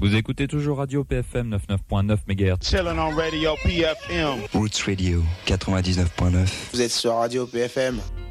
Vous écoutez toujours Radio PFM 99.9 MHz. Chilling on Radio PFM. Roots Radio 99.9. Vous êtes sur Radio PFM.